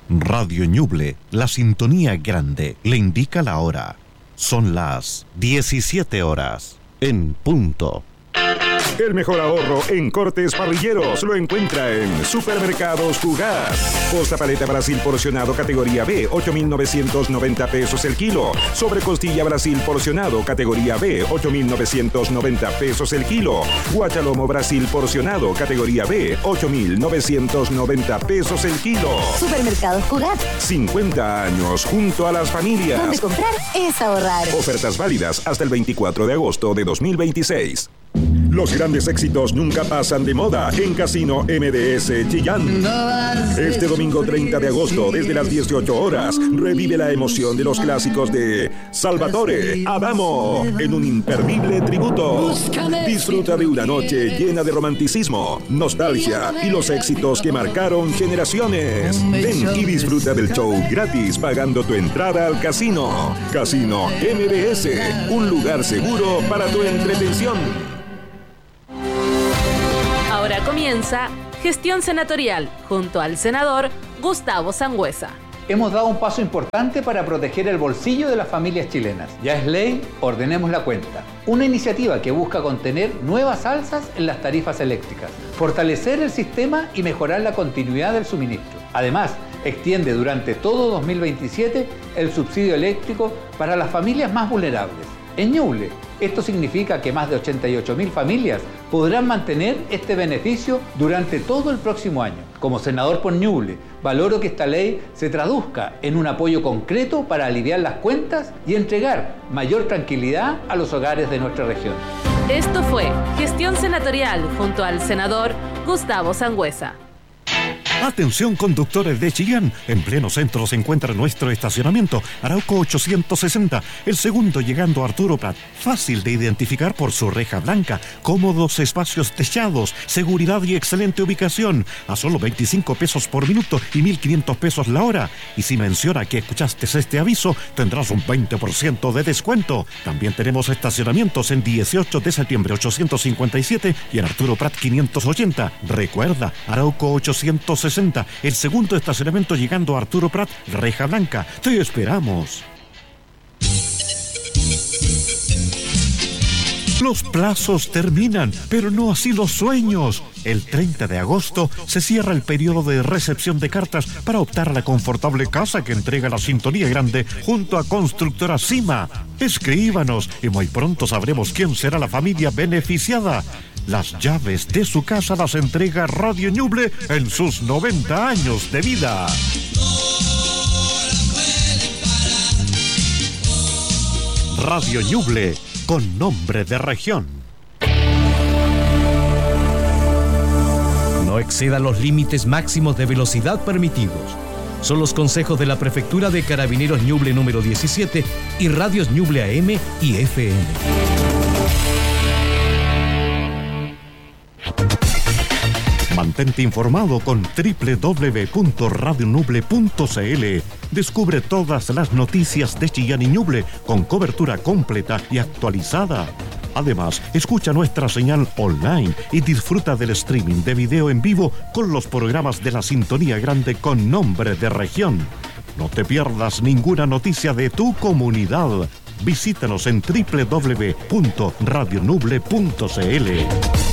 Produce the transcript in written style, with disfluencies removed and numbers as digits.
Radio Ñuble, la sintonía grande, le indica la hora. Son las 17 horas, en punto. El mejor ahorro en cortes parrilleros lo encuentra en Supermercados Jugás. Posta paleta Brasil porcionado categoría B, 8.990 pesos el kilo. Sobrecostilla Brasil porcionado categoría B, 8.990 pesos el kilo. Guachalomo Brasil porcionado categoría B, 8.990 pesos el kilo. Supermercados Jugás. 50 años junto a las familias. Donde comprar es ahorrar. Ofertas válidas hasta el 24 de agosto de 2026. Los grandes éxitos nunca pasan de moda en Casino MDS Chillán. Este domingo 30 de agosto, desde las 18 horas, revive la emoción de los clásicos de Salvatore, Adamo, en un imperdible tributo. Disfruta de una noche llena de romanticismo, nostalgia y los éxitos que marcaron generaciones. Ven y disfruta del show gratis pagando tu entrada al casino. Casino MDS, un lugar seguro para tu entretención. Ahora comienza Gestión Senatorial junto al senador Gustavo Sangüesa. Hemos dado un paso importante para proteger el bolsillo de las familias chilenas. Ya es ley, ordenemos la cuenta. Una iniciativa que busca contener nuevas alzas en las tarifas eléctricas, fortalecer el sistema y mejorar la continuidad del suministro. Además, extiende durante todo 2027 el subsidio eléctrico para las familias más vulnerables. En Ñuble, esto significa que más de 88.000 familias podrán mantener este beneficio durante todo el próximo año. Como senador por Ñuble, valoro que esta ley se traduzca en un apoyo concreto para aliviar las cuentas y entregar mayor tranquilidad a los hogares de nuestra región. Esto fue Gestión Senatorial junto al senador Gustavo Sangüesa. Atención conductores de Chillán, en pleno centro se encuentra nuestro estacionamiento, Arauco 860, el segundo llegando a Arturo Prat. Fácil de identificar por su reja blanca, cómodos espacios techados, seguridad y excelente ubicación, a solo 25 pesos por minuto y 1.500 pesos la hora. Y si menciona que escuchaste este aviso, tendrás un 20% de descuento. También tenemos estacionamientos en 18 de septiembre 857 y en Arturo Prat 580. Recuerda, Arauco 860. El segundo estacionamiento llegando a Arturo Prat, reja blanca. Te esperamos. Los plazos terminan, pero no así los sueños. El 30 de agosto se cierra el periodo de recepción de cartas para optar a la confortable casa que entrega la Sintonía Grande junto a Constructora Cima. Escríbanos y muy pronto sabremos quién será la familia beneficiada. Las llaves de su casa las entrega Radio Ñuble en sus 90 años de vida. Radio Ñuble, con nombre de región. No exceda los límites máximos de velocidad permitidos. Son los consejos de la Prefectura de Carabineros Ñuble número 17 y radios Ñuble AM y FM. Mantente informado con www.radioñuble.cl. Descubre todas las noticias de Chillán y Ñuble con cobertura completa y actualizada. Además, escucha nuestra señal online y disfruta del streaming de video en vivo con los programas de la Sintonía Grande con nombre de región. No te pierdas ninguna noticia de tu comunidad. Visítanos en www.radioñuble.cl.